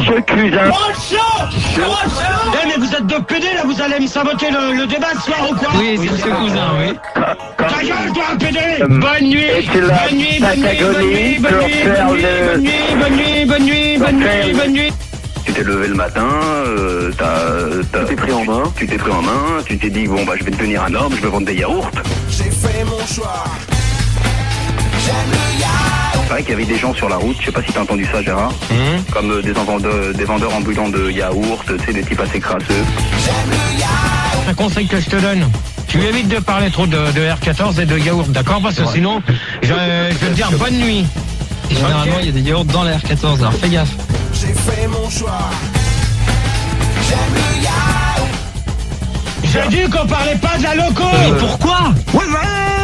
Monsieur Cluzin. Eh mais vous êtes deux PD là, vous allez me saboter le débat ce soir ou quoi? Oui, c'est Monsieur Cousin, oui. Ta gueule toi PD. Bonne nuit. Et la Patagonie pour faire le... Bonne nuit. Tu t'es levé le matin, tu t'es pris en main. Tu t'es dit bon bah je vais devenir un homme, je vais vendre des yaourts. J'ai fait mon choix. J'aime le yaourt. C'est vrai qu'il y avait des gens sur la route, je sais pas si t'as entendu ça Gérard, comme des vendeurs ambulants de yaourts, tu sais, des types assez crasseux. J'aime le yaourt. Un conseil que je te donne, tu évites de parler trop de R14 et de yaourt, d'accord? Parce que sinon, je vais te dire bonne nuit. Et généralement, il y a des yaourts dans la R14, alors fais gaffe. J'ai fait mon choix. J'aime le yaourt. J'ai dit qu'on parlait pas de la loco. Mais pourquoi? Ouais, ouais.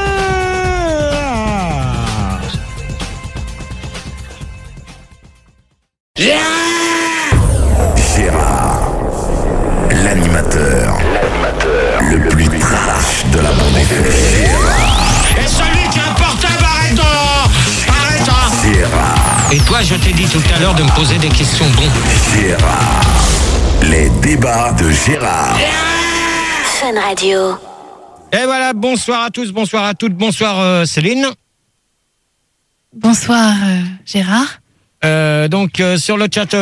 Gérard, l'animateur le plus trash de la bande FM. Et celui qui a un portable, arrête. Gérard, Et toi, je t'ai dit tout à l'heure de me poser des questions Gérard, les débats de Gérard. Fun Radio. Et voilà, bonsoir à tous, bonsoir à toutes, bonsoir Céline. Bonsoir Gérard. Donc sur le chat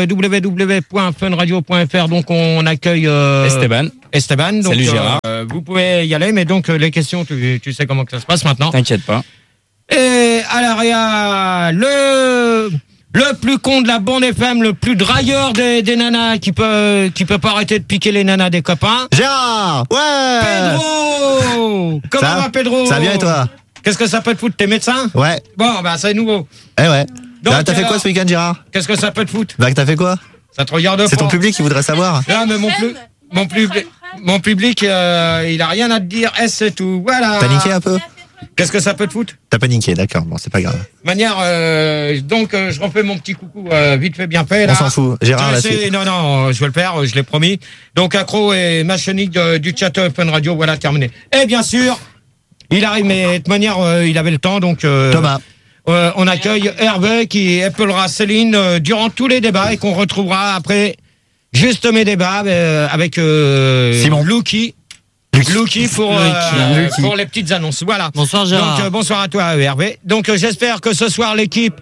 www.funradio.fr, donc on accueille Esteban. Donc, Salut Gérard. Vous pouvez y aller, mais donc les questions, tu sais comment que ça se passe maintenant. T'inquiète pas. Et alors il y a le plus con de la bande FM, le plus drailleur des nanas qui peut pas arrêter de piquer les nanas des copains. Gérard, ouais. Pedro, comment va Pedro? Ça va bien et toi? Qu'est-ce que ça peut te foutre? T'es médecin? Ouais. Bon, bah c'est nouveau. Eh ouais. Donc, T'as fait quoi ce week-end, Gérard? Qu'est-ce que ça peut te foutre? Bah, t'as fait quoi? Ça te regarde C'est pas. ton public qui voudrait savoir. Non, mais mon public, il a rien à te dire. C'est tout. Voilà. Paniqué un peu? Qu'est-ce que ça peut te foutre? T'as paniqué, d'accord. Bon, c'est pas grave. De manière, donc, je refais mon petit coucou vite fait, bien fait. Là. On s'en fout. Gérard, là, c'est... Non, je vais le faire, je l'ai promis. Donc, accro et machinique du chat Fun Radio, voilà, terminé. Et bien sûr, il arrive, mais de manière, il avait le temps, donc... Thomas. On accueille Hervé qui épaulera Céline durant tous les débats et qu'on retrouvera après juste mes débats avec Simon. Lucky pour les petites annonces. Voilà. Bonsoir Gérard. Donc bonsoir à toi Hervé. Donc j'espère que ce soir l'équipe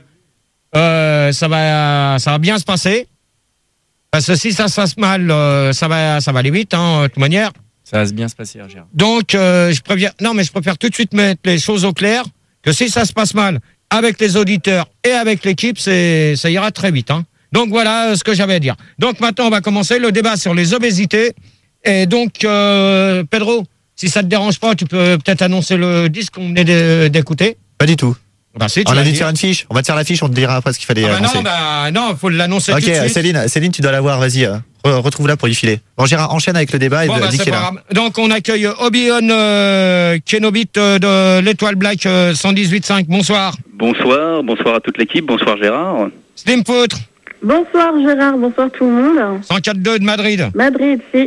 ça va bien se passer. Parce que si ça se passe mal, ça va aller vite de toute manière. Ça va bien se passer, Gérard. Donc je préfère tout de suite mettre les choses au clair que si ça se passe mal avec les auditeurs et avec l'équipe, ça ira très vite. Donc voilà ce que j'avais à dire. Donc maintenant, on va commencer le débat sur les obésités. Et donc, Pedro, si ça te dérange pas, tu peux peut-être annoncer le disque qu'on venait d'écouter. Pas du tout. Bah, si, On a dû te faire une fiche. On va te faire la fiche, on te dira après ce qu'il fallait annoncer. Non, faut l'annoncer tout de suite. Ok, Céline, tu dois l'avoir, vas-y. Retrouve-la pour y filer. Bon, Gérard, enchaîne avec le débat et dis qu'il est là. Donc, on accueille Obi-Wan Kenobi de l'Étoile Black 118.5. Bonsoir. Bonsoir à toute l'équipe, bonsoir Gérard. Slim Poutre. Bonsoir Gérard, bonsoir tout le monde. 104.2 de Madrid. Madrid, si.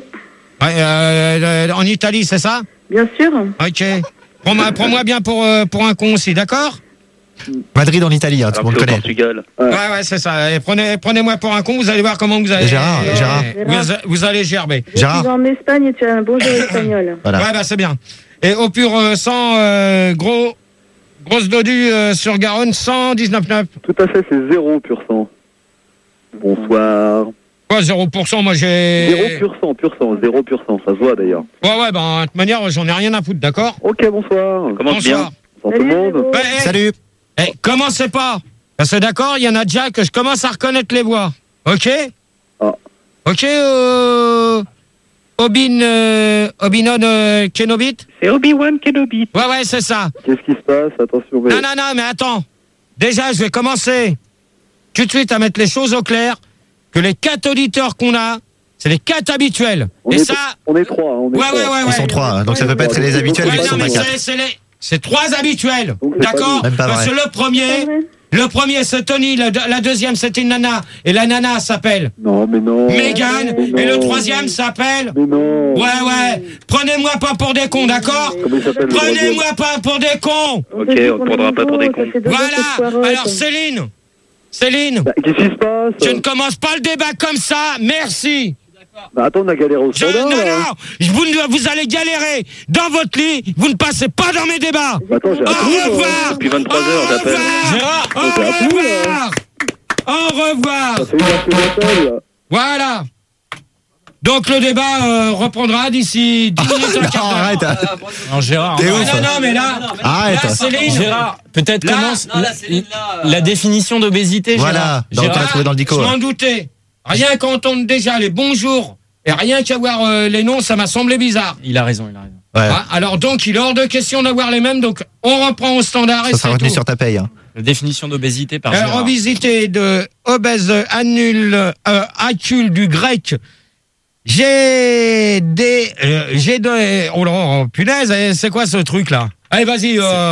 En Italie, c'est ça? Bien sûr. Ok. Prends-moi bien pour un con aussi, d'accord? Madrid en Italie, tout le monde connaît. Portugal. Ouais, c'est ça. Et prenez-moi pour un con, vous allez voir comment vous allez... Gérard. Vous allez gerber. Je suis en Espagne et tu as un bonjour espagnol. Voilà. Ouais, c'est bien. Et au pur sang, grosse dodu sur Garonne, 119,9. Tout à fait, c'est 0%. Bonsoir. Quoi, 0%? Moi, j'ai... 0%, ça se voit d'ailleurs. Ouais, de toute manière, j'en ai rien à foutre, d'accord? Ok, bonsoir. Commence bien. Bonsoir tout le monde. Salut. Commencez pas. Parce que d'accord, il y en a déjà que je commence à reconnaître les voix. Ok? Ah. Ok, Obi-Wan Kenobi? C'est Obi-Wan Kenobi. Ouais, c'est ça. Qu'est-ce qui se passe? Attention. Non, mais attends. Déjà, je vais commencer tout de suite à mettre les choses au clair. Que les 4 auditeurs qu'on a, c'est les 4 habituels. On est 3. Ouais. Ils sont 3, donc ça peut pas être les habituels, ils sont pas 4. C'est 3 habituels. Donc, d'accord? Parce que le premier c'est Tony, la deuxième c'est une nana, et la nana s'appelle Mégane, et le troisième s'appelle... Mais non. Ouais. Prenez-moi pas pour des cons, d'accord? Prenez-moi pas pour des cons. Ok, on ne prendra pas pour des cons. Voilà. Alors Céline, Céline, Bah, qu'est-ce qui se passe? je ne commence pas le débat comme ça. Merci. Bah, attends, on a galéré au standard. Vous allez galérer dans votre lit. Vous ne passez pas dans mes débats. Bah, attends, j'ai Au appelé, moi. revoir. Depuis 23 heures, j'appelle. Gérard, Au t'as appelé, revoir. Au revoir. Ça fait une heure que j'appelle, là. Voilà. Donc le débat reprendra d'ici 10 minutes, un quart d'heure. Arrête. non, Gérard. T'es non, ouf. Non, mais là, Arrête. là, Céline, Gérard, peut-être Là, commence non, là, Céline, là, la définition d'obésité. Voilà. Dans Gérard. on l'a trouvé dans le dico. je là. m'en doutais. Rien qu'entendre déjà les bonjours et rien qu'avoir les noms, ça m'a semblé bizarre. Il a raison. Ouais. Ah, alors donc, il est hors de question d'avoir les mêmes, donc on reprend au standard et Ça sera c'est retenu tout. sur ta paye. Hein. La définition d'obésité par Gérard. Revisité de obèse accule du grec. Oh là, punaise, c'est quoi ce truc là? Allez, vas-y,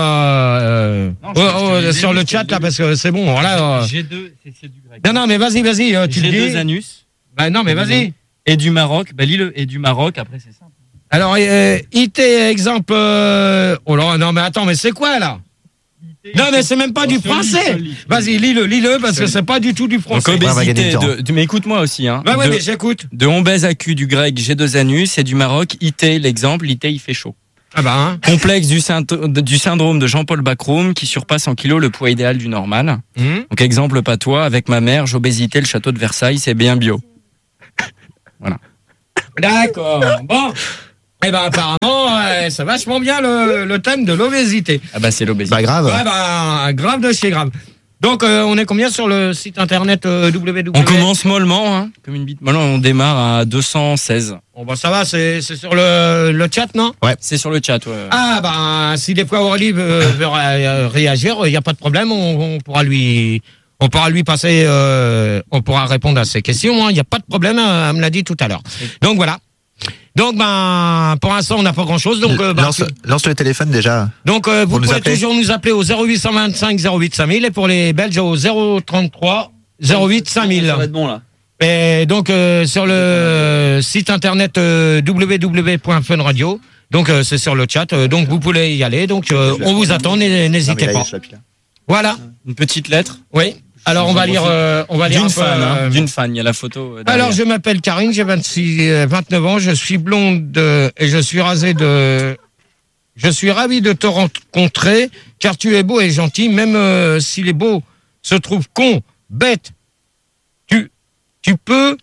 sur le chat là, parce que c'est bon, voilà. G2, c'est du grec. Non, mais vas-y, tu le G2 dis. anus. Bah non, mais vas-y. Et du Maroc, bah lis-le. Et du Maroc, après c'est simple. Alors, IT, exemple. Oh là, non, mais attends, mais c'est quoi là? Non, mais c'est même pas du français. Vas-y, lis-le, parce que c'est pas du tout du Donc français. on va gagner obésité, du temps. mais écoute-moi aussi. Hein, Bah ouais, de, mais j'écoute. de obèse AQ du grec G2 anus et du Maroc IT, l'exemple, IT il fait chaud. Ah bah, hein. Complexe du syndrome de Jean-Paul Bacrum qui surpasse en kilos le poids idéal du normal. Donc exemple patois, avec ma mère, j'obésité le château de Versailles, c'est bien bio. Voilà. D'accord. Bon. Eh ben apparemment, c'est vachement bien le thème de l'obésité. Ah bah c'est l'obésité. Pas grave. Ouais, bah, grave de chez grave. Donc, on est combien sur le site internet www? On commence mollement, hein, comme une bite. Maintenant, on démarre à 216. Bon, bah, ça va, c'est sur le chat, non? C'est sur le chat, ouais. Ah, bah, si des fois Aurélie veut réagir, il n'y a pas de problème, on pourra lui passer, on pourra répondre à ses questions, il n'y a pas de problème, elle me l'a dit tout à l'heure. Donc, voilà. Donc, ben, pour l'instant, on n'a pas grand-chose. Donc, Lance le téléphone déjà. Donc, vous nous pouvez appeler. toujours nous appeler au 0825 08 5000 et pour les Belges au 033 08 5000. Ça va être bon, là. Et donc, sur le site internet www.funradio. Donc, c'est sur le chat. Donc, vous pouvez y aller. Donc, on vous attend. N'hésitez pas. Voilà. Une petite lettre. Oui. Alors, on va lire D'une un peu, fan, hein, d'une fan. Il y a la photo. derrière. Alors, je m'appelle Karine, j'ai 29 ans, je suis blonde et je suis rasée de... Je suis ravi de te rencontrer, car tu es beau et gentil, même si les beaux se trouvent cons, bêtes. Tu peux...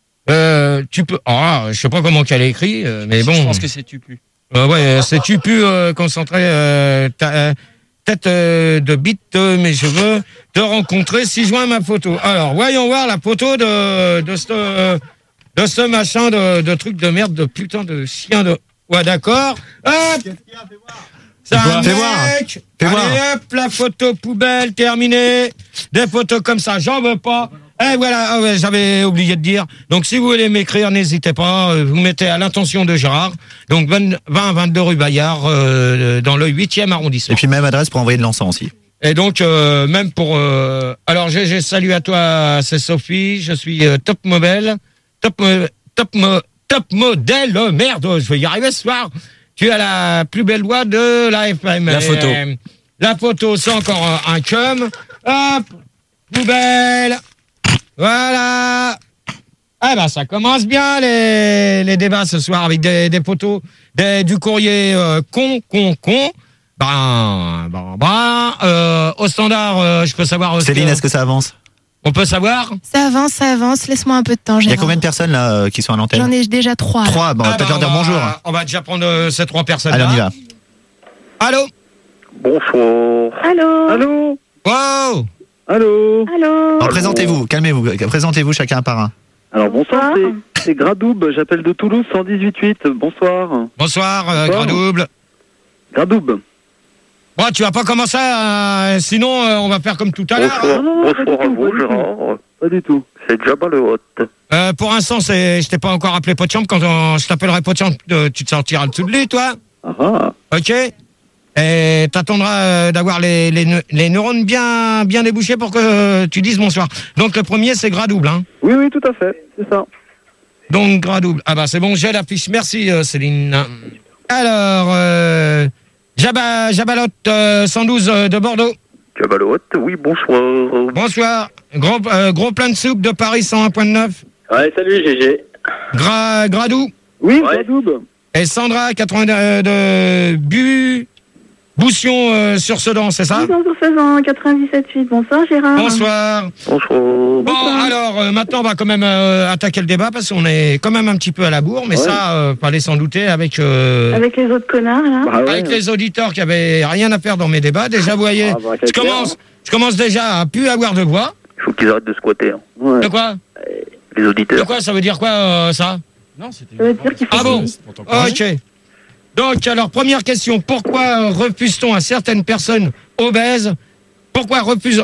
Ah, je sais pas comment qu'elle écrit, mais bon... Je pense que c'est tu plus. Ouais, c'est tu peux concentrer tête de bite, mais je veux te rencontrer si je vois ma photo. Alors, voyons voir la photo de ce machin de truc de merde, de putain de chien de... Ouais, d'accord. Hop. C'est un Fais voir. mec. Fais Allez, voir. hop, la photo poubelle, terminée. Des photos comme ça, j'en veux pas. Et voilà, ah ouais, j'avais oublié de dire. Donc, si vous voulez m'écrire, n'hésitez pas. Vous mettez à l'intention de Gérard. Donc, 20-22 rue Bayard, dans le 8e arrondissement. Et puis même adresse pour envoyer de l'encens aussi. Et donc, même pour... alors, j'ai salut à toi, c'est Sophie. Je suis top modèle. Top modèle. Oh, merde, je vais y arriver ce soir. Tu as la plus belle voix de la FM. La photo. La photo, c'est encore un cum. Hop, poubelle. Voilà. Ah ben, ça commence bien les débats ce soir avec des photos, du courrier con. Au standard, je peux savoir... Céline, est-ce que ça avance? On peut savoir? Ça avance, laisse-moi un peu de temps, Il y a Gérard. combien de personnes là qui sont à l'antenne? J'en ai déjà 3. là. 3, bon, Ah, peut-être leur dire on va- bonjour. On va déjà prendre ces 3 personnes. Allez, on y va. Allô? Bonsoir. Allô? Allô? Wow! Allô? Allô? Alors, présentez-vous, calmez-vous, présentez-vous chacun par un. Alors, bonsoir, Bonsoir. c'est Gradoub, j'appelle de Toulouse 118.8. Bonsoir. Bonsoir, Bonsoir. Gradouble. Gradoub. Bon, tu vas pas commencer, sinon on va faire comme tout à l'heure. Bonsoir. Non, pas Bonsoir du à tout, vous, pas du tout. Gérard. Pas du tout. C'est Jabba le Hot. Pour l'instant, je t'ai pas encore appelé Potchamp. Quand je t'appellerai Potchamp, tu te sortiras le dessous de lui, toi. Ah, Ok? Et t'attendras d'avoir les neurones bien débouchés pour que tu dises bonsoir. Donc le premier, c'est Gradouble, hein. oui, tout à fait, c'est ça. Donc Gradouble. Ah bah c'est bon, j'ai l'affiche. Merci Céline. Alors, Jabalotte 112 de Bordeaux. Jabba le Hot, oui, bonsoir. Bonsoir. Gros plein de soupe de Paris 101.9. Ouais, salut GG. Gradou. Oui, Gradoub. Et Sandra, 80 de Boussion sur Sedan, c'est ça? Bonjour, Faisan, 97.8. Bonsoir, Gérard. Bonsoir. Bonjour. Bon, alors, maintenant, on va quand même attaquer le débat parce qu'on est quand même un petit peu à la bourre, mais ça, fallait s'en douter avec... Avec les autres connards, là. Bah ouais. Avec les auditeurs qui avaient rien à faire dans mes débats. Déjà, vous voyez, je commence déjà à plus avoir de voix. Il faut qu'ils arrêtent de squatter. Hein. Ouais. De quoi? Les auditeurs. De quoi? Ça veut dire quoi, ça? Non, c'était. Ça veut dire qu'il faut... Ah bon? Ok. Donc, alors, première question. Pourquoi refuse-t-on à certaines personnes obèses? Pourquoi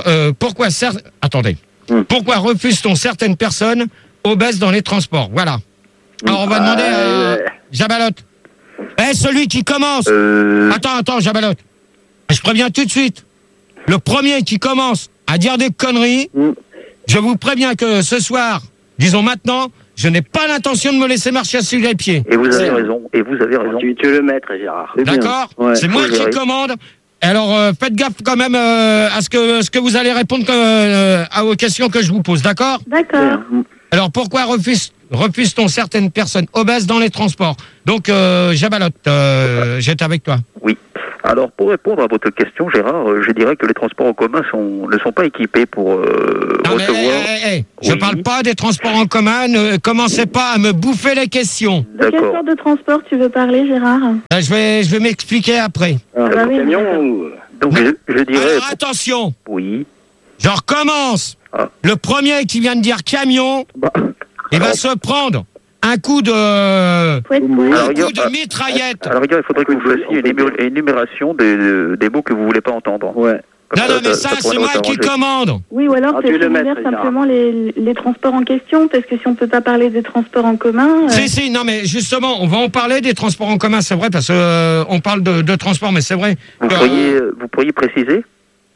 refuse-t-on certaines personnes obèses dans les transports? Voilà. Alors, on va demander à Jabalotte. Celui qui commence. Attends, Jabalotte. Je préviens tout de suite. Le premier qui commence à dire des conneries, je vous préviens que ce soir, disons maintenant, je n'ai pas l'intention de me laisser marcher sur les pieds. Et vous avez raison. Tu es le maître, Gérard. D'accord? Ouais. C'est moi qui commande. Alors, faites gaffe quand même à ce que vous allez répondre aux questions que je vous pose. D'accord? D'accord. Alors, pourquoi refuse-t-on certaines personnes obèses dans les transports? Donc, Jabalotte, j'étais avec toi. Oui. Alors, pour répondre à votre question, Gérard, je dirais que les transports en commun ne sont pas équipés pour recevoir... Je parle pas des transports en commun, ne commencez pas à me bouffer les questions. De quelle sorte de transport tu veux parler, Gérard? Je vais m'expliquer après. Ah bah oui, camion d'accord. ou... Donc, je dirais... Alors, attention, Oui. je recommence. Ah. Le premier qui vient de dire camion, il va se prendre un coup de... Alors, mitraillette. Alors, regarde, il faudrait que vous fassiez une énumération des mots que vous voulez pas entendre. Ouais. Non, mais ça, c'est moi qui commande. Oui, ou alors tu es le maître, simplement les transports en question, parce que si on peut pas parler des transports en commun... Si, non, mais justement, on va en parler des transports en commun, c'est vrai, parce que on parle de transport, mais c'est vrai. Vous pourriez préciser?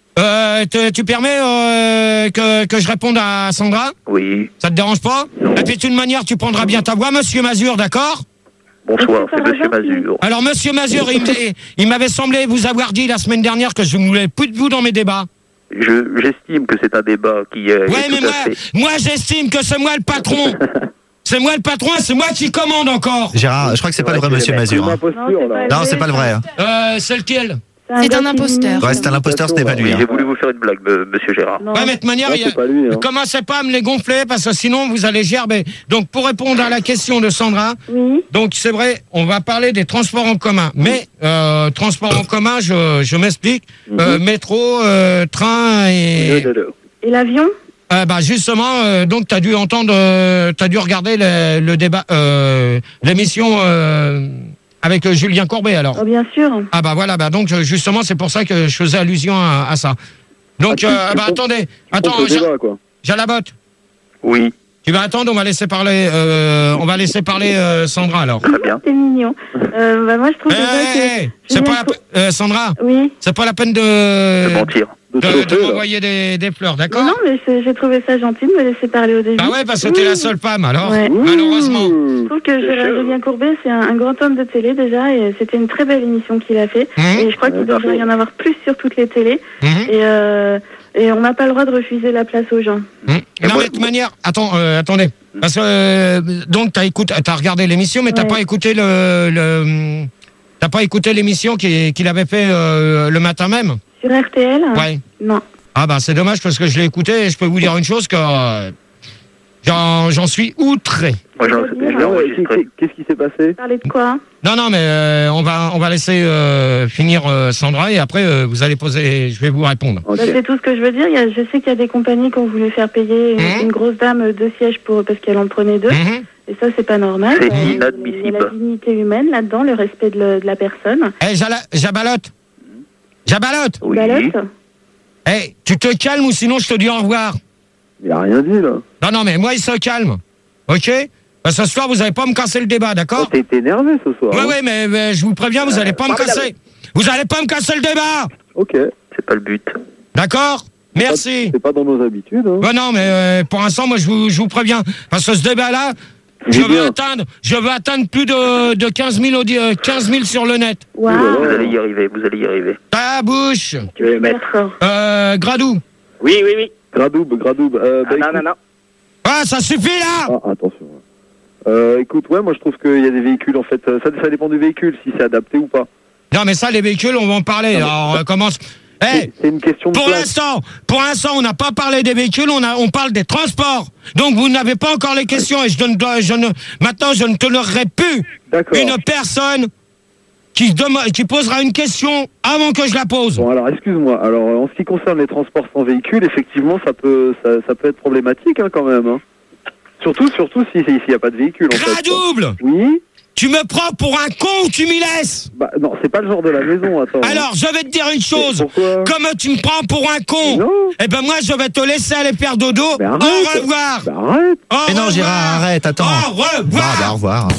Tu permets que je réponde à Sandra? Oui. Ça te dérange pas? Non. Et puis d'une manière, tu prendras bien ta voix, Monsieur Mazur, d'accord? Bonsoir, c'est Monsieur Mazur. Alors, Monsieur Mazur, il m'avait semblé vous avoir dit la semaine dernière que je ne voulais plus de vous dans mes débats. J'estime que c'est un débat qui est... Ouais, mais moi j'estime que c'est moi le patron. C'est moi le patron, c'est moi qui commande encore. Gérard, je crois que c'est pas le vrai Monsieur Mazur. Hein. Non, c'est pas le vrai. Hein. C'est lequel? C'est un imposteur. Ouais, c'est un imposteur, ce n'est pas lui. J'ai Hein. voulu vous faire une blague, Monsieur Gérard. Non. Ouais, mais de toute manière, ne commencez pas à me les gonfler parce que sinon vous allez gerber. Donc, pour répondre à la question de Sandra, Oui. donc c'est vrai, on va parler des transports en commun. Mais transports en commun, je m'explique. Métro, train et... Et l'avion? Bah justement, donc t'as dû entendre, t'as dû regarder le débat, l'émission avec Julien Courbet alors. Oh, bien sûr. Ah bah voilà, bah donc justement c'est pour ça que je faisais allusion à ça. Donc attendez, Jalabotte. Oui. Tu vas attendre, on va laisser parler, Sandra alors. Très bien. C'est mignon. Moi je trouve que... c'est pas Sandra. Oui. C'est pas la peine de mentir. de m'envoyer des fleurs, d'accord? Non, mais j'ai trouvé ça gentil de me laisser parler au début. Bah ouais, parce que t'es la seule femme, alors, Ouais. malheureusement. Je trouve que Julien Courbet, c'est un grand homme de télé déjà, et c'était une très belle émission qu'il a fait. Et je crois qu'il devrait y en avoir plus sur toutes les télés. Et on n'a pas le droit de refuser la place aux gens. Non, mais de toute manière, attendez. Parce que, donc, t'as regardé l'émission, mais t'as pas écouté t'as pas écouté l'émission qu'il avait fait le matin même? Sur RTL? Ouais. Non. Ah bah c'est dommage parce que je l'ai écouté et je peux vous dire une chose que j'en suis outré. Moi, je l'ai enregistré. Qu'est-ce qui s'est passé? Parler de quoi? Non, mais on va laisser finir Sandra et après vous allez poser, je vais vous répondre. Bah, c'est tout ce que je veux dire. Je sais qu'il y a des compagnies qui ont voulu faire payer une grosse dame 2 sièges parce qu'elle en prenait 2. Et ça, c'est pas normal. C'est Il inadmissible. y a la dignité humaine là-dedans, le respect de la personne. Jabalotte. Oui. Tu te calmes ou sinon je te dis au revoir. Il a rien dit, là. Non, mais moi, il se calme. Ok? Bah, ce soir, vous n'allez pas me casser le débat, d'accord? T'es énervé ce soir. Ouais, mais je vous préviens, vous n'allez pas me casser. Vous n'allez pas me casser le débat! Ok. C'est pas le but. D'accord? Merci. C'est pas dans nos habitudes. Hein. Ouais, non, mais pour l'instant, moi, je vous préviens. Parce que ce débat-là, je veux atteindre plus de 15 000 sur le net. Wow. Vous allez y arriver. Ta bouche! Tu veux le mettre? Gradou. Oui. Gradoub. non. Ah, ça suffit là. Ah, attention. Écoute, ouais, moi je trouve qu'il y a des véhicules, en fait, ça dépend du véhicule, si c'est adapté ou pas. Non, mais ça, les véhicules, on va en parler. Alors, on commence. C'est une question de pour place. l'instant, on n'a pas parlé des véhicules, on parle des transports. Donc, vous n'avez pas encore les questions et maintenant, je ne tolérerai plus une personne qui posera une question avant que je la pose. Bon, alors, excuse-moi. Alors, en ce qui concerne les transports sans véhicule, effectivement, ça peut être problématique, hein, quand même. Hein. Surtout s'il n'y a pas de véhicule. Gradoub. Oui. Tu me prends pour un con ou tu m'y laisses? Bah non, c'est pas le genre de la maison, attends. Alors, je vais te dire une chose. Pourquoi? Comme tu me prends pour un con, eh ben moi, je vais te laisser aller faire dodo. Au revoir. Arrête. Mais non, Gérard, arrête, attends. Au revoir. Au revoir.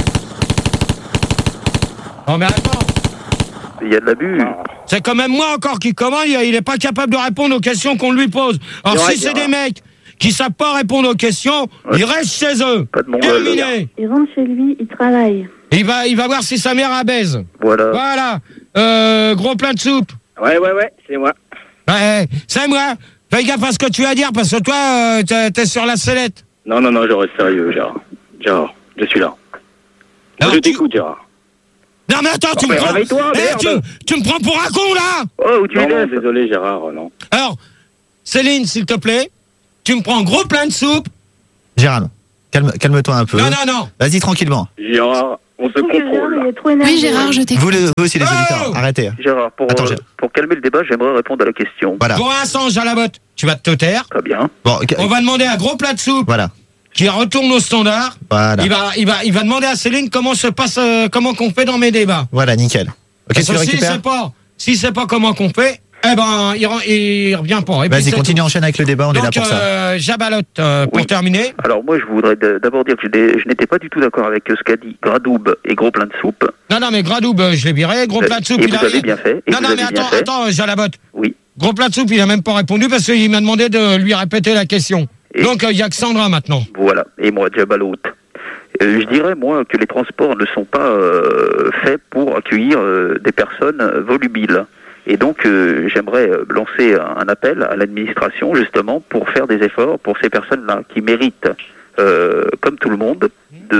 Non, mais attends. Il y a de l'abus. C'est quand même moi encore qui commande, il est pas capable de répondre aux questions qu'on lui pose. Alors, si c'est des mecs qui savent pas répondre aux questions, ils restent chez eux. Pas de terminé. Il rentre chez lui, il travaille. Il va voir si sa mère a baise. Voilà. Gros plat de soupe. Ouais, c'est moi. Ouais, c'est moi. Fais gaffe à ce que tu vas dire, parce que toi, t'es sur la sellette. Non, je reste sérieux, Gérard. Gérard, je suis là. Alors, je t'écoute, Gérard. Non, mais attends, tu me prends... réveille-toi, merde. Tu me prends pour un con, là. Oh, où tu es? Non, désolé, Gérard, non. Alors, Céline, s'il te plaît, tu me prends gros plein de soupe. Gérard, calme-toi un peu. Non. Vas-y, tranquillement. Gérard, on se contrôle. Il est trop énervé. Oui, Gérard, je t'écoute. Vous aussi, les auditeurs, arrêtez. Gérard, pour calmer le débat, j'aimerais répondre à la question. Voilà. Pour l'instant, Jalabotte, tu vas te taire. Très bien. Bon, on va demander à gros plat de soupe. Voilà. Qui retourne au standard. Voilà. Il va demander à Céline comment qu'on fait dans mes débats. Voilà, nickel. Ok, Parce tu le que récupères. si c'est pas comment qu'on fait, eh ben, il revient pas. Vas-y, continue, enchaîne avec le débat, on est là pour ça. Jabalotte, pour terminer. Alors moi, je voudrais d'abord dire que je n'étais pas du tout d'accord avec ce qu'a dit Gradoub et Gros Plein de Soupe. Non, mais Gradoub, je l'ai viré. Gros plat de soupe, et vous avez bien fait. Non, mais attends, Jalabotte. Oui. Gros plat de soupe, il a même pas répondu parce qu'il m'a demandé de lui répéter la question. Donc, il y a que Sandra maintenant. Voilà. Et moi, Jabaloute. Je dirais, moi, que les transports ne sont pas faits pour accueillir des personnes volubiles. Et donc, j'aimerais lancer un appel à l'administration, justement, pour faire des efforts pour ces personnes-là, qui méritent, comme tout le monde,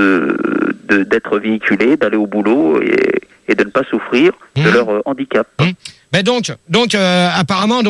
d'être véhiculées, d'aller au boulot et de ne pas souffrir de leur handicap. Mais donc, apparemment,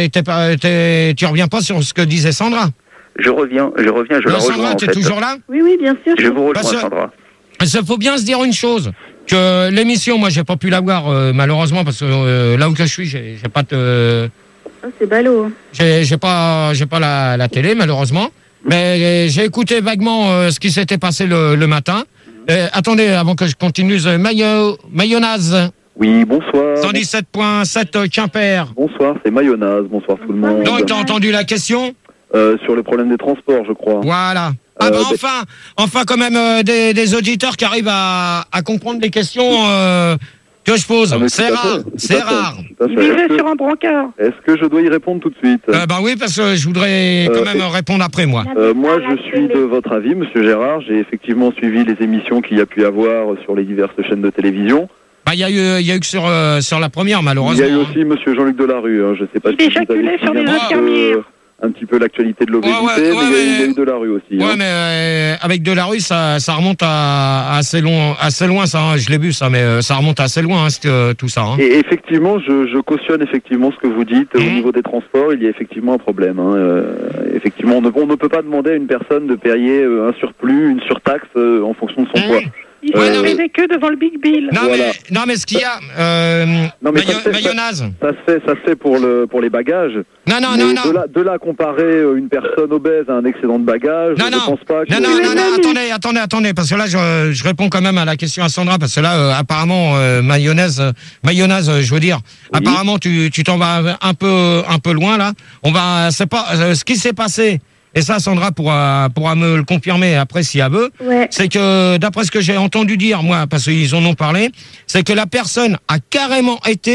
tu reviens pas sur ce que disait Sandra. Je reviens, je la rejoins. Sandra, tu es toujours là? Oui, bien sûr. Je vous rejoins, Sandra. Il faut bien se dire une chose, que l'émission, moi, j'ai pas pu la voir, malheureusement, parce que là où je suis, j'ai pas de... c'est ballot. J'ai pas la télé, malheureusement. Mais j'ai écouté vaguement ce qui s'était passé le matin. Attendez, avant que je continue, Mayonnaise. Oui, bonsoir. 117.7 Quimper. Bonsoir, c'est Mayonnaise. Bonsoir tout le monde. Donc, t'as entendu la question? Sur le problème des transports, je crois. Voilà. Enfin, quand même, des auditeurs qui arrivent à comprendre les questions que je pose. C'est rare. Il vivait sur un brancard. Est-ce que je dois y répondre tout de suite? Oui, parce que je voudrais quand même répondre après moi. Moi, je suis de votre avis, Monsieur Gérard. J'ai effectivement suivi les émissions qu'il y a pu y avoir sur les diverses chaînes de télévision. Il y a eu que sur la première, malheureusement. Il y a eu aussi Monsieur Jean-Luc Delarue. Je sais pas si vous avez sur des infirmières. Un petit peu l'actualité de l'obésité, mais il y a eu Delarue aussi. Ouais, mais avec Delarue, ça remonte à assez loin, ça. Hein, je l'ai vu, ça, mais ça remonte assez loin, tout ça. Hein. Et effectivement, je cautionne effectivement ce que vous dites au niveau des transports. Il y a effectivement un problème. Effectivement, on ne peut pas demander à une personne de payer un surplus, une surtaxe en fonction de son poids. Il faut arriver que devant le Big Bill. Non, mais ce qu'il y a, Mayonnaise. Ça se fait pour les bagages. Non. De là à comparer une personne obèse à un excédent de bagages, je ne pense pas que... Non, attendez, parce que là, je réponds quand même à la question à Sandra, parce que là, apparemment, mayonnaise, je veux dire, oui. Apparemment, tu t'en vas un peu loin, là. C'est pas, ce qui s'est passé, et ça, Sandra pourra me le confirmer après si elle veut, c'est que, d'après ce que j'ai entendu dire, moi, parce qu'ils en ont parlé, c'est que la personne a carrément été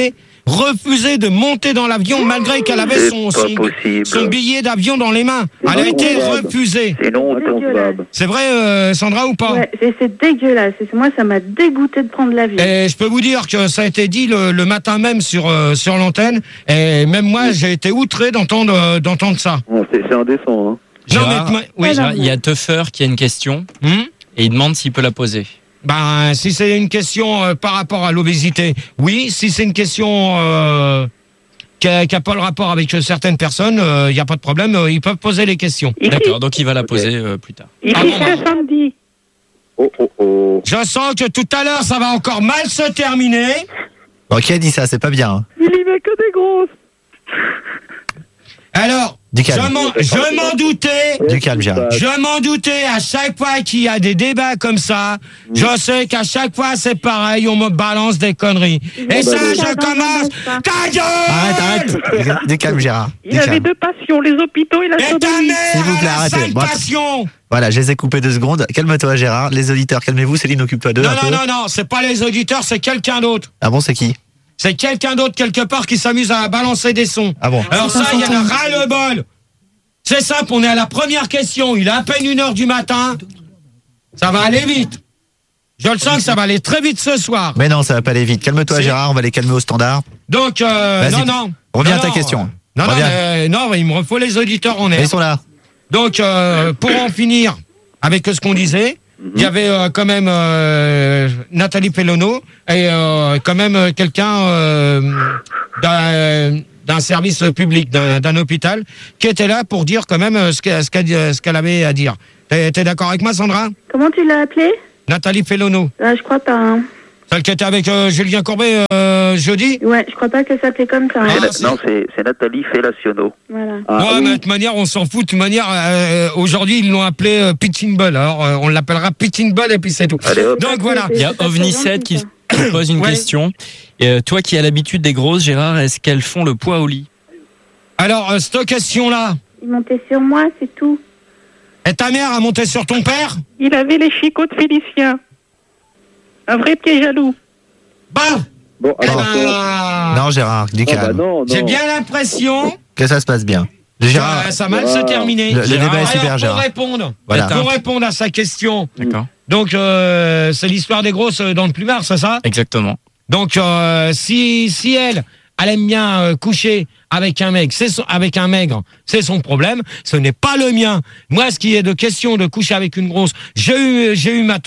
refusé de monter dans l'avion malgré qu'elle avait son billet d'avion dans les mains. Elle a été refusée. C'est non impensable. C'est vrai, Sandra, ou pas? Ouais, c'est dégueulasse. Moi, ça m'a dégoûté de prendre l'avion. Et je peux vous dire que ça a été dit le matin même sur l'antenne. Et même moi, j'ai été outré d'entendre ça. C'est indécent, hein. Gérard, oui, il y a Tuffer qui a une question et il demande s'il peut la poser. Ben, si c'est une question par rapport à l'obésité, oui. Si c'est une question qui n'a pas le rapport avec certaines personnes, il n'y a pas de problème. Ils peuvent poser les questions. D'accord, donc il va la poser plus tard. Samedi. Oh. Je sens que tout à l'heure, ça va encore mal se terminer. Bon, qui a dit ça? C'est pas bien. Hein. Il y met que des grosses. Alors, je m'en doutais. Du calme, Gérard. Je m'en doutais à chaque fois qu'il y a des débats comme ça. Je sais qu'à chaque fois c'est pareil, on me balance des conneries. Et ça, je commence. Ta gueule! Arrête. Du calme, Gérard. Il avait deux passions, les hôpitaux et la Et ta sodomie. mère, S'il vous plaît, a la arrêtez. sale Bon, passion. Voilà, je les ai coupés 2 secondes. Calme-toi, Gérard. Les auditeurs, calmez-vous. Céline, occupe-toi d'eux un peu. Non, c'est pas les auditeurs, c'est quelqu'un d'autre. Ah bon, c'est qui? C'est quelqu'un d'autre quelque part qui s'amuse à balancer des sons. Ah bon? Alors ça, il y en a ras-le-bol. C'est simple, on est à la première question. Il est à peine 1h du matin. Ça va aller vite. Je le sens que ça va aller très vite ce soir. Mais non, ça va pas aller vite. Calme-toi, Gérard. On va les calmer au standard. Donc, non. Reviens à ta question. Non, il me faut les auditeurs en air. Ils sont là. Donc, pour en finir avec ce qu'on disait, il y avait quand même Nathalie Pellono et quand même quelqu'un d'un service public, d'un hôpital, qui était là pour dire quand même ce qu'elle avait à dire. T'es d'accord avec moi, Sandra? Comment tu l'as appelée? Nathalie Pellono. Je crois pas. Hein. Celle qui était avec Julien Courbet jeudi? Ouais, je crois pas qu'elle s'appelait comme ça. Hein. Non, c'est Nathalie Fellaciono. Voilà. Mais de toute manière, on s'en fout. De toute manière, aujourd'hui, ils l'ont appelé Pitching Ball. Alors, on l'appellera Pitching Ball et puis c'est tout. Donc voilà. Il y a OVNI7 qui pose une question. Toi qui as l'habitude des grosses, Gérard, est-ce qu'elles font le poids au lit? Alors, cette question-là. Il montait sur moi, c'est tout. Et ta mère a monté sur ton père? Il avait les chicots de Félicien. Un vrai pied jaloux. Bah Bon, alors, Non, Gérard, du calme. non. J'ai bien l'impression Que ça se passe bien. Gérard, ça a mal se terminer. Le débat est super, Gérard. Pour répondre à sa question. D'accord. Donc, c'est l'histoire des grosses dans le plumard, c'est ça? Exactement. Donc, si elle aime bien coucher avec un mec, avec un maigre, c'est son problème. Ce n'est pas le mien. Moi, ce qui est de question de coucher avec une grosse, j'ai eu ma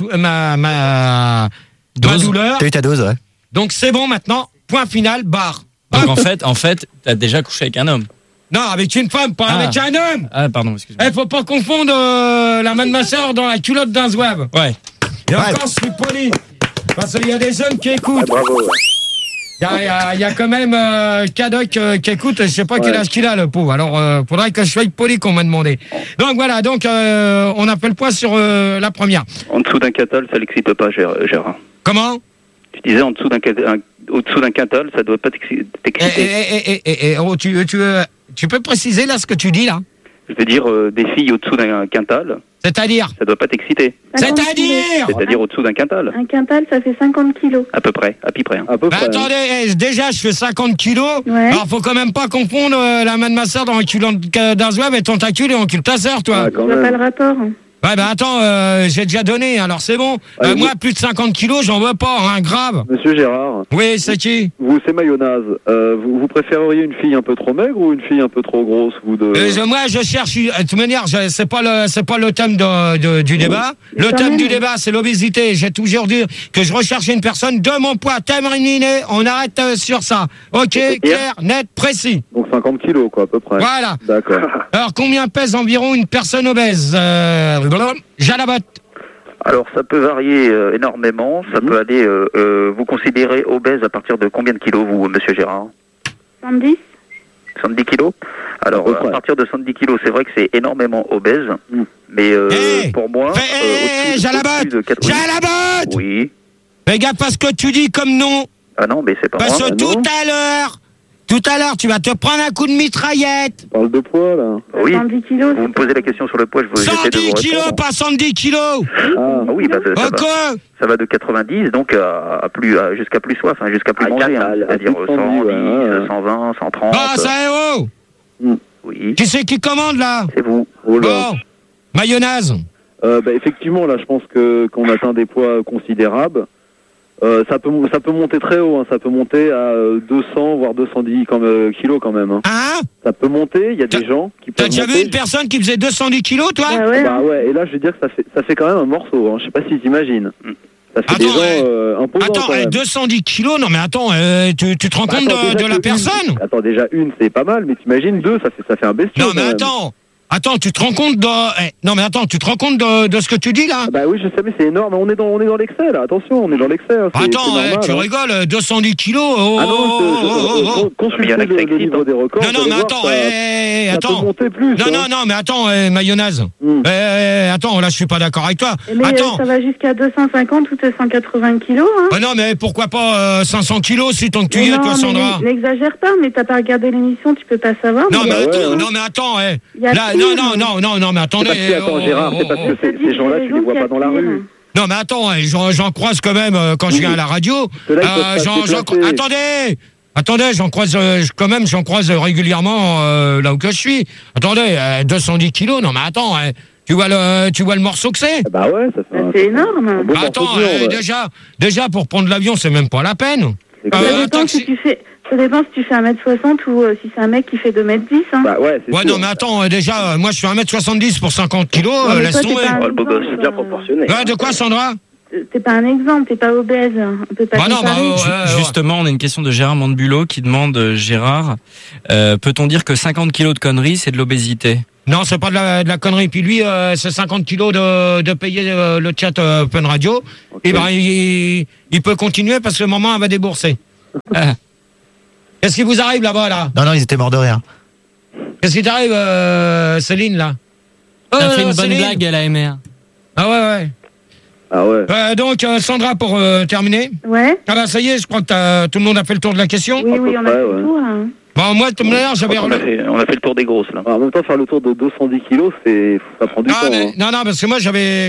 douleur. T'as eu ta dose, ouais. Donc c'est bon maintenant. Point final, barre. Donc en fait, t'as déjà couché avec un homme. Non, avec une femme, pas avec un homme. Ah, pardon, excuse-moi. Faut pas confondre la main de ma soeur dans la culotte d'un zouave. Ouais. Et encore, je suis poli. Parce qu'il y a des jeunes qui écoutent. Bravo. Il y a quand même Cadoc qui écoute, je sais pas quel âge qu'il a, le pauvre. Alors, faudrait que je sois poli qu'on m'a demandé. Donc voilà, on a fait le point sur la première. En dessous d'un quintal, ça l'excite pas, Gérard. Comment? Tu disais en dessous au-dessous d'un quintal, ça doit pas t'exciter. Tu peux préciser là ce que tu dis là? Je veux dire, des filles au-dessous d'un quintal. C'est-à-dire? Ça doit pas t'exciter. C'est-à-dire au-dessous d'un quintal. Un quintal, ça fait 50 kilos. À peu près. Attendez, déjà je fais 50 kilos. Ouais. Alors faut quand même pas confondre la main de ma soeur dans le culotte d'un zouave et ton tacule et encule ta soeur, toi. Je vois pas le rapport. Ouais, attends, j'ai déjà donné, alors c'est bon. Moi, plus de 50 kilos, j'en veux pas, hein, grave. Monsieur Gérard. Oui, c'est qui? Vous, c'est mayonnaise. Vous préféreriez une fille un peu trop maigre ou une fille un peu trop grosse, vous deux? Moi, je cherche, de toute manière, c'est pas le thème du débat. Le thème du débat, c'est l'obésité. J'ai toujours dit que je recherchais une personne de mon poids. Terminé, on arrête sur ça. Ok, clair, net, précis. Donc 50 kilos, quoi, à peu près. Voilà. D'accord. Alors, combien pèse environ une personne obèse? Jalabotte. Alors, ça peut varier énormément. Ça peut aller. Vous considérez obèse à partir de combien de kilos, vous, monsieur Gérard? 70. 70 kilos. Alors, à partir de 70 kilos, c'est vrai que c'est énormément obèse. Mais pour moi. Jalabotte! Jalabotte! Oui. Fais gaffe à ce que tu dis comme nom. Ah non, mais c'est pas Parce moi. que tout à l'heure, Tout à l'heure, tu vas te prendre un coup de mitraillette. On parle de poids, là. Oui. 110 kilos. Vous me posez la question sur le poids, je vous essaie de vous 110 kilos, répondre. pas 110 kilos. Ah, Ah oui, bah, ça va de 90 donc à jusqu'à plus soif, hein, jusqu'à plus manger, hein, c'est-à-dire 110, 120, 130. Ah, ça est haut. Oui. Qui c'est qui commande là? C'est vous. Oh là. Bon, mayonnaise. Effectivement, là, je pense qu'on atteint des poids considérables. Ça peut monter très haut, hein. Ça peut monter à 200 voire 210 kilos quand même. Hein. Hein? Ça peut monter. Il y a des gens qui peuvent. T'as déjà vu une personne qui faisait 210 kilos, toi? Ah ouais. Bah ouais. Et là, je veux dire que ça fait quand même un morceau. Hein. Je sais pas si t'imagines. Ça fait des gens imposants. Attends, quand même. 210 kilos, non mais attends, tu te rends compte de la personne? Attends, déjà une, c'est pas mal, mais t'imagines deux, ça fait un bestiau. Non mais attends, tu te rends compte non mais attends, tu te rends compte de ce que tu dis là? Bah oui, je sais, mais c'est énorme. On est dans l'excès là. Attention, on est dans l'excès. Hein. Attends, normal, tu rigoles, 210 kilos. Consultez le livre des records. Non mais attends, ça peut monter plus. Non mais attends, mayonnaise. Attends, là je suis pas d'accord avec toi. Mais attends. ça va jusqu'à 250 ou 280 kilos. Hein. Non mais pourquoi pas 500 kilos si tant que tu y es, toi Sandra. N'exagère pas, mais t'as pas regardé l'émission, tu peux pas savoir. Non mais attends, là, non, mais attendez. Attends, Gérard, c'est parce que ces gens-là, tu les vois pas dans la rue. Non, mais attends, j'en croise quand même quand je viens à la radio. Attendez, j'en croise régulièrement là où que je suis. Attendez, 210 kilos, non mais attends, tu vois le morceau que c'est? Bah ouais, ça fait c'est énorme. Bah attends, déjà pour prendre l'avion, c'est même pas la peine. Ça dépend si tu fais 1m60 ou si c'est un mec qui fait 2m10. Hein. Bah ouais, c'est sûr. Non, mais attends, déjà, moi je suis 1m70 pour 50 kilos, laisse tomber. Le beau gosse, c'est bien proportionné. De quoi, Sandra? T'es pas un exemple, t'es pas obèse. On peut pas Justement, on a une question de Gérard Mandebulot qui demande, Gérard, peut-on dire que 50 kilos de conneries, c'est de l'obésité? Non, c'est pas de la connerie. Puis lui, c'est 50 kilos de payer le chat Fun Radio. Okay. Et ben, il peut continuer parce que le moment, elle va débourser. Qu'est-ce qui vous arrive là-bas, là? Non, ils étaient morts de rire. Qu'est-ce qui t'arrive, Céline, là? T'as fait une bonne blague à la MR. Ah ouais. Ah ouais. Donc, Sandra, pour terminer. Ouais. Ah bah, ça y est, je crois que tout le monde a fait le tour de la question. Oui, on a fait le tour, là. Bon, moi, de toute manière, j'avais... On a fait le tour des grosses, là. En même temps, faire le tour de 210 kilos, ça prend du temps. Non, parce que moi,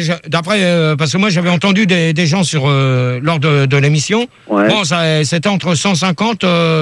j'avais entendu des gens lors de l'émission. Ouais. Bon, c'était entre 150,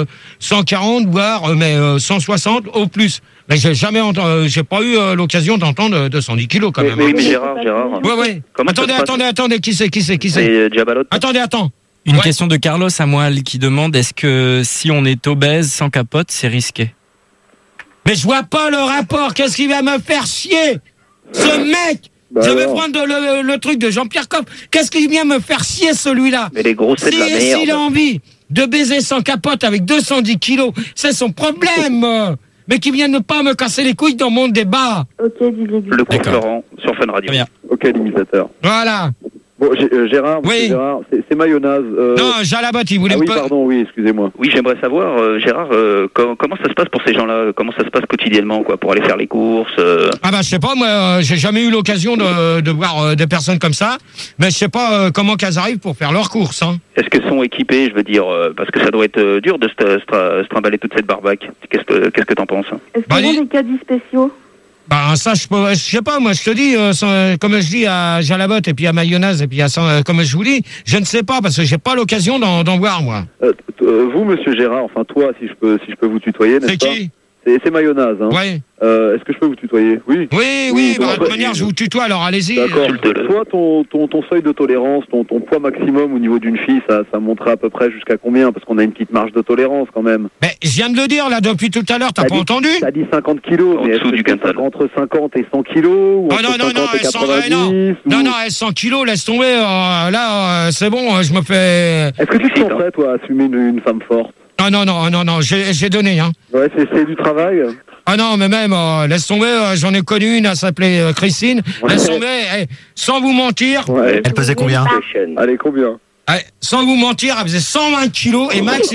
140, voire, 160 au plus. Mais j'ai pas eu l'occasion d'entendre 210 kilos, quand même. Mais Gérard. Ouais. Attendez, qui c'est? C'est Diabalote. Attends. Une question de Carlos à Moelle qui demande, est-ce que si on est obèse sans capote, c'est risqué? Mais je vois pas le rapport. Qu'est-ce qui va me faire chier? Ce mec! Je vais prendre le truc de Jean-Pierre Coff. Qu'est-ce qui vient me faire chier, celui-là? Mais les grosses, c'est de la merde. S'il a envie de baiser sans capote avec 210 kilos, c'est son problème. Mais qui vient ne pas me casser les couilles dans mon débat. Ok, Didier. Le coup Florent sur Fun Radio. Bien. Ok, l'imitateur. Voilà. Bon, Gérard, c'est mayonnaise. Non, Jalabot, il voulait pas... pardon, excusez-moi. Oui, j'aimerais savoir, Gérard, comment ça se passe pour ces gens-là? Comment ça se passe quotidiennement, quoi, pour aller faire les courses? Ah bah, je sais pas, moi, j'ai jamais eu l'occasion de voir des personnes comme ça, mais je sais pas comment qu'elles arrivent pour faire leurs courses, hein. Est-ce qu'elles sont équipées, je veux dire, parce que ça doit être dur de se trimballer toute cette barbaque. Qu'est-ce que t'en penses? Est-ce qu'il y a des caddies spéciaux? Bah ça je sais pas, moi je te dis comme je dis à Jalabot et puis à Mayonnaise et puis comme je vous dis, je ne sais pas parce que j'ai pas l'occasion d'en voir moi. Vous monsieur Gérard, enfin toi si je peux vous tutoyer, n'est-ce pas? C'est c'est Mayonnaise, hein. Ouais. Est-ce que je peux vous tutoyer? Oui. Oui, de toute manière, je vous tutoie, alors allez-y. D'accord. Toi, ton seuil de tolérance, ton poids maximum au niveau d'une fille, ça monterait à peu près jusqu'à combien? Parce qu'on a une petite marge de tolérance quand même. Mais je viens de le dire, là, depuis tout à l'heure, t'as pas entendu? T'as dit 50 kilos, mais est-ce que c'est entre 50 et 100 kilos? Ou entre 50 et 90, non, 100 kilos, laisse tomber, là, c'est bon, je me fais... Est-ce que tu te sens prêt, toi, à assumer une femme forte? Non, j'ai donné, hein. Ouais, c'est du travail. Ah non, mais même, laisse tomber, j'en ai connu une, elle s'appelait Christine. Ouais. Laisse tomber, sans vous mentir. Ouais. Elle pesait combien? Allez, combien? Sans vous mentir, elle faisait 120 kilos et Max,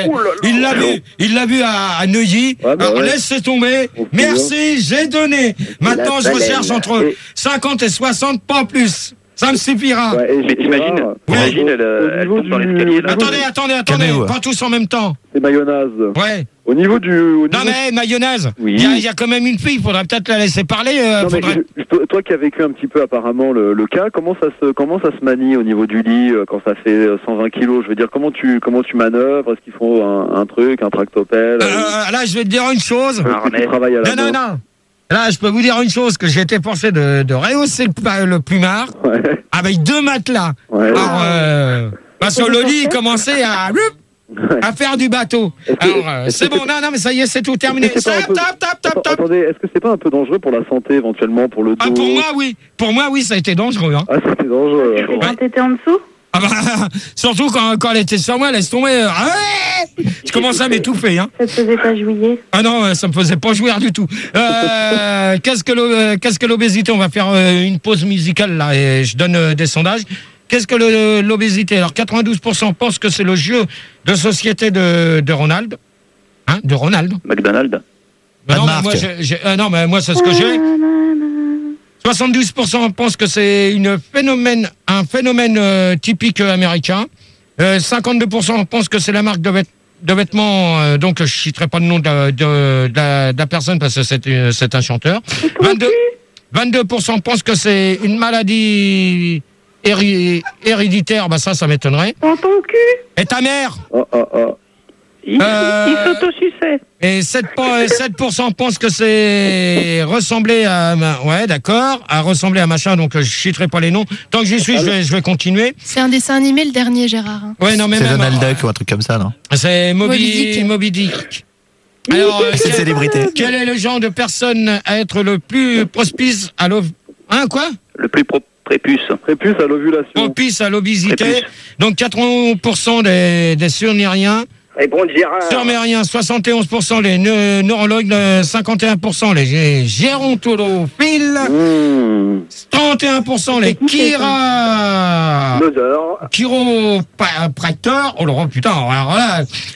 il l'a vu à Neuilly. Ouais, alors laissez tomber. Merci, j'ai donné. Maintenant, je recherche entre 50 et 60, pas plus. Ça me suffira. Ouais, et Mais t'imagines, elle tombe dans l'escalier là. Attendez, Calmez-vous. pas tous en même temps. C'est mayonnaise. Ouais. Au niveau du... Non mais mayonnaise, Oui. il y a quand même une fille, faudrait peut-être la laisser parler. Non, mais toi qui as vécu un petit peu apparemment le cas, comment ça se manie au niveau du lit quand ça fait 120 kilos? Je veux dire, comment tu manœuvres? Est-ce qu'il faut un truc, un tractopelle? Là, je vais te dire une chose. Est-ce que tu travailles à la main? Non. Là, je peux vous dire une chose, que j'ai été forcé de rehausser le plumard avec 2 matelas. Ouais. Alors, parce que le lit il commençait à faire du bateau. Alors, c'est bon, non, mais ça y est, c'est tout terminé. Est-ce que c'est pas un peu- Attendez, est-ce que c'est pas un peu dangereux pour la santé éventuellement, pour le dos? Ah, pour moi, oui, ça a été dangereux. Hein. Ah, c'était dangereux. Et quand t'étais en dessous? Ah bah, surtout quand elle était sur moi, laisse tomber. Je commençais à m'étouffer. Hein. Ça te faisait pas jouir? Ah non, ça me faisait pas jouir du tout. Qu'est-ce que l'obésité? On va faire une pause musicale là et je donne des sondages. Qu'est-ce que l'obésité? Alors 92% pensent que c'est le jeu de société de Ronald. Hein, de Ronald. McDonald's. Non, mais moi c'est ce que j'ai. 72% pensent que c'est un phénomène typique américain. 52% pensent que c'est la marque de vêtements. Donc je citerai pas le nom de la personne parce que c'est un chanteur. 22% pensent que c'est une maladie héréditaire. Bah ça m'étonnerait. Dans ton cul? Et ta mère? Il s'autosuçait. Et 7% pensent que c'est ressembler à... Ouais, d'accord, à ressembler à machin, donc je citerai pas les noms. Tant que j'y suis, je vais continuer. C'est un dessin animé, le dernier, Gérard. Hein. Ouais, non, mais C'est même... Donald Duck ou un truc comme ça, non? C'est Moby Dick. Alors, C'est une célébrité. quel est le genre de personne à être le plus propice à Hein, quoi? Le plus prépuce. Prépuce à l'ovulation. Propice à l'obésité. Prépuce. Donc 80% des surnériens. Réponds Gérard. Surmériens, 71% les neurologues, 51% les gérontophiles, 31% les chiropracteurs. Oh là, putain, alors là,